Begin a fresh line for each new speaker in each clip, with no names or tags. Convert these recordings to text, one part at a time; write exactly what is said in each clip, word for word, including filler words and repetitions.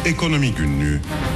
Ekonomi Günlüğü.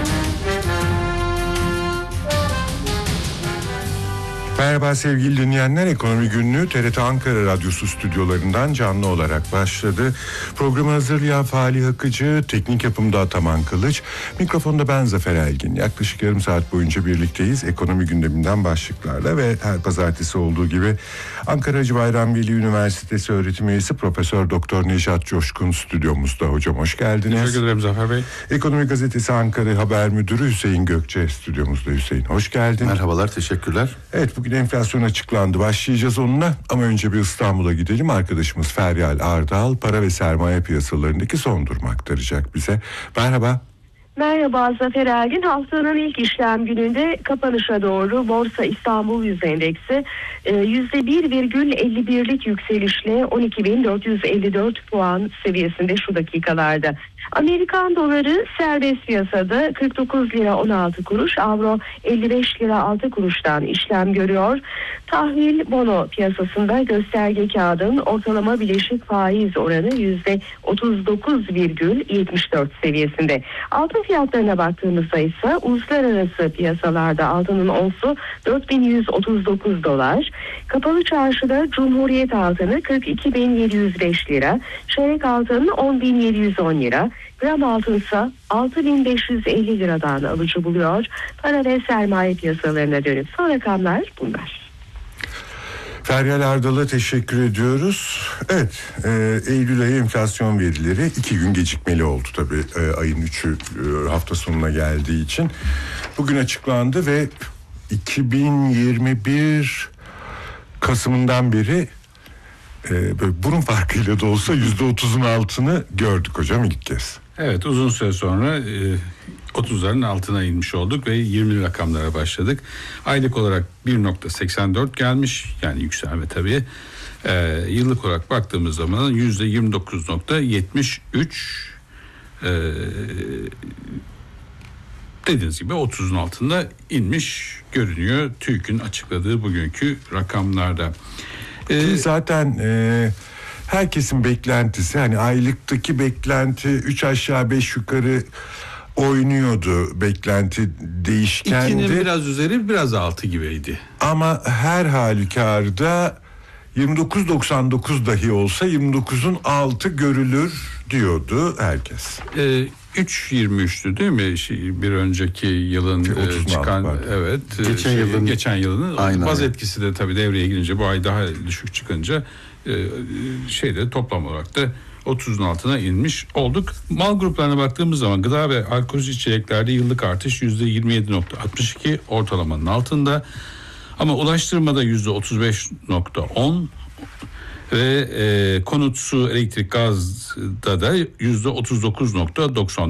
Merhaba sevgili dinleyenler, Ekonomi Günlüğü T R T Ankara Radyosu stüdyolarından canlı olarak başladı. Programı hazırlayan Fahri Akıcı, teknik yapımda Ataman Kılıç, mikrofonda ben Zafer Elgin. Yaklaşık yarım saat boyunca birlikteyiz. Ekonomi gündeminden başlıklarla ve her pazartesi olduğu gibi Ankara Hacı Bayram Veli Üniversitesi öğretim üyesi Profesör Doktor Nejat Coşkun stüdyomuzda. Hocam hoş geldiniz.
Teşekkür ederim Zafer Bey.
Ekonomi Gazetesi Ankara Haber Müdürü Hüseyin Gökçe stüdyomuzda. Hüseyin hoş geldin.
Merhabalar, teşekkürler.
Evet, bugün enflasyon açıklandı. Başlayacağız onunla ama önce bir İstanbul'a gidelim. Arkadaşımız Feryal Ardal para ve sermaye piyasalarındaki son durumu aktaracak bize. Merhaba.
Merhaba Zafer Ergin. Haftanın ilk işlem gününde kapanışa doğru Borsa İstanbul Yüz Endeksi yüzde bir virgül elli birlik yükselişle on iki bin dört yüz elli dört puan seviyesinde şu dakikalarda. Amerikan doları serbest piyasada kırk dokuz lira on altı kuruş, avro elli beş lira altı kuruştan işlem görüyor. Tahvil bono piyasasında gösterge kağıdın ortalama bileşik faiz oranı yüzde otuz dokuz virgül yetmiş dört seviyesinde. Altın fiyatlarına baktığımızda ise uluslararası piyasalarda altının onsu dört bin yüz otuz dokuz dolar. Kapalı çarşıda Cumhuriyet altını kırk iki bin yedi yüz beş lira, çeyrek altın on bin yedi yüz on lira, gram altınsa altı bin beş yüz elli liradan alıcı buluyor. Para ve sermaye piyasalarına dönüp son rakamlar bunlar.
Feryal Ardal'a teşekkür ediyoruz. Evet, e, Eylül ayı enflasyon verileri iki gün gecikmeli oldu tabii, e, ayın üçü e, hafta sonuna geldiği için. Bugün açıklandı ve iki bin yirmi bir Kasım'ından beri e, böyle burun farkıyla da olsa yüzde otuzun altını gördük hocam ilk kez.
Evet, uzun süre sonra e, otuzların altına inmiş olduk ve yirmili rakamlara başladık. Aylık olarak bir virgül seksen dört gelmiş, yani yükselme tabii. E, yıllık olarak baktığımız zaman yüzde yirmi dokuz virgül yetmiş üç, e, dediğiniz gibi otuzun altında inmiş görünüyor TÜİK'in açıkladığı bugünkü rakamlarda.
Ee, Zaten e, herkesin beklentisi, hani aylıktaki beklenti üç aşağı beş yukarı oynuyordu, beklenti değişkendi.
İkinin biraz üzeri biraz altı gibiydi.
Ama her halükarda yirmi dokuz virgül doksan dokuz dahi olsa yirmi dokuzun altı görülür diyordu herkes.
Ee, üç virgül yirmi üçtü değil mi? Şey, bir önceki yılın e, çıkan, evet.
Geçen
şey,
yılın
geçen yılın
aynen.
Baz etkisi de tabii devreye girince, bu ay daha düşük çıkınca e, şeyde toplam olarak da otuzun altına inmiş olduk. Mal gruplarına baktığımız zaman gıda ve alkolsüz içeceklerde yıllık artış yüzde yirmi yedi virgül altmış iki, ortalamanın altında. Ama ulaştırmada yüzde otuz beş virgül on ve e, konut, su, elektrik, gazda da yüzde otuz dokuz virgül doksan